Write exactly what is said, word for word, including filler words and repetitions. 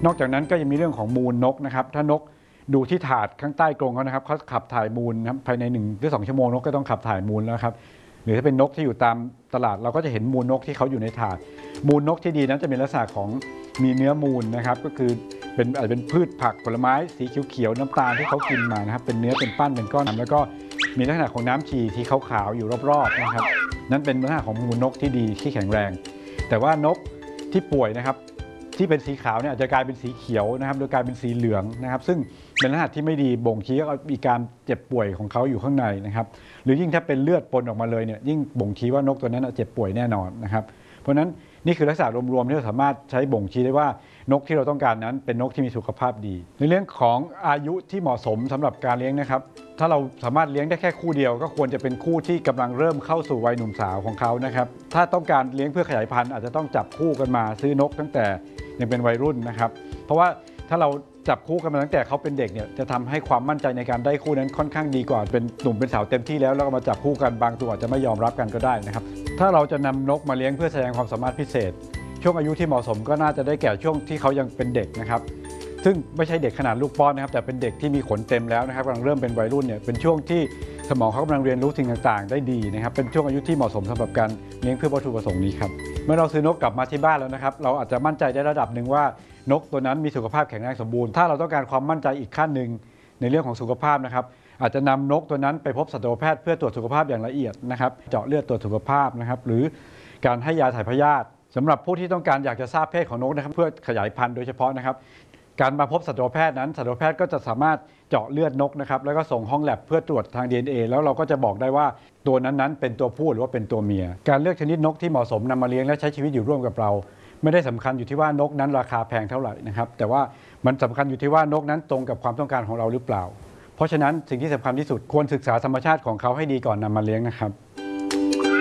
นอกจากนั้นก็ยังมีเรื่องของมูลนกนะครับถ้านกดูที่ถาดข้างใต้กรงเขานะครับเขาขับถ่ายมูลนะครับภายในหนึ่งหรือสองชั่วโมงนกก็ต้องขับถ่ายมูลแล้วครับหรือถ้าเป็นนกที่อยู่ตามตลาดเราก็จะเห็นมูลนกที่เขาอยู่ในถาดมูลนกที่ดีนั้นจะเป็นลักษณะของมีเนื้อมูลนะครับก็คือเป็นอาจจะเป็นพืชผักผลไม้สีเขียวๆน้ำตาลที่เขากินมานะครับเป็นเนื้อเป็นปั้นเป็นก้อนแล้วก็มีลักษณะของน้ำฉี่ที่ขาวๆอยู่รอบๆนะครับนั่นเป็นลักษณะของมูลนกที่ดีที่แข็งแรงแต่ว่านกที่ป่วยนะครับที่เป็นสีขาวเนี่ยอาจจะกลายเป็นสีเขียวนะครับโดยกลายเป็นสีเหลืองนะครับซึ่งเป็นลักษณะที่ไม่ดีบ่งชี้ว่ามีการเจ็บป่วยของเขาอยู่ข้างในนะครับหรือยิ่งถ้าเป็นเลือดปนออกมาเลยเนี่ยยิ่งบ่งชี้ว่านกตัวนั้นเจ็บป่วยแน่นอนนะครับเพราะฉะนั้นนี่คือลักษณะรวมๆที่เราสามารถใช้บ่งชี้ได้ว่านกที่เราต้องการนั้นเป็นนกที่มีสุขภาพดีในเรื่องของอายุที่เหมาะสมสำหรับการเลี้ยงนะครับถ้าเราสามารถเลี้ยงได้แค่คู่เดียวก็ควรจะเป็นคู่ที่กำลังเริ่มเข้าสู่วัยหนุ่มสาวของเขานะครับถ้าต้องการเลี้ยงเพื่อขยายพันธุ์อาจจะต้องจับคู่กันมาซื้อนกตั้งแต่ยังเป็นวัยรุ่นนะครับเพราะว่าถ้าเราจับคู่กันมาตั้งแต่เขาเป็นเด็กเนี่ยจะทำให้ความมั่นใจในการได้คู่นั้นค่อนข้างดีกว่าเป็นหนุ่มเป็นสาวเต็มที่แล้วแล้วก็มาจับคู่กันบางตัวอาจจะไม่ยอมรับกันก็ได้นะครับถ้าเราจะนำนกมาเลี้ยงเพื่อแสดงความสามารถพิเศษช่วงอายุที่เหมาะสมก็น่าจะได้แก่ช่วงที่เขายังเป็นเด็กนะครับซึ่งไม่ใช่เด็กขนาดลูกป้อนนะครับแต่เป็นเด็กที่มีขนเต็มแล้วนะครับกำลังเริ่มเป็นวัยรุ่นเนี่ยเป็นช่วงที่สมองเขากำลังเรียนรู้สิ่งต่างๆได้ดีนะครับเป็นช่วงอายุที่เหมาะสมสำหรับการเลี้ยงเพื่อวัตถุประสงค์นี้ครับเมื่อเราซื้อนกกลับมาที่บ้านแล้วนะครับเราอาจจะมั่นใจได้ระดับหนึ่งว่านกตัวนั้นมีสุขภาพแข็งแรงสมบูรณ์ถ้าเราต้องการความมั่นใจอีกขั้นหนึ่งในเรื่องของสุขภาพนะครับอาจจะนำนกตัวนั้นไปพบสัตวแพทย์เพื่อตรวจสุขภาพอย่างละเอียดนะครับเจาะเลือดตรวจสุขภาพนะครับหรือการให้ยาถ่ายพยาธิสำหรับผู้ที่ต้องการอยากจะทราบเพศของนกนะครับเพื่อขยายพันธุ์โดยเฉพาะนะครับการมาพบสัตวแพทย์นั้นสัตวแพทย์ก็จะสามารถเจาะเลือดนกนะครับแล้วก็ส่งห้องแลบเพื่อตรวจทาง ดี เอ็น เอ แล้วเราก็จะบอกได้ว่าตัวนั้นๆเป็นตัวผู้หรือว่าเป็นตัวเมียการเลือกชนิดนกที่เหมาะสมนำมาเลี้ยงและใช้ชีวิตอยู่ร่วมกับเราไม่ได้สำคัญอยู่ที่ว่านกนั้นราคาแพงเท่าไหร่นะครับแต่ว่ามันสำคัญอยู่ที่ว่านกนั้นตรงกับความต้องการของเราหรือเปล่าเพราะฉะนั้นสิ่งที่สำคัญที่สุดควรศึกษาธรรมชาติของเขาให้ดีก่อนนำมาเลี้ยงนะครับ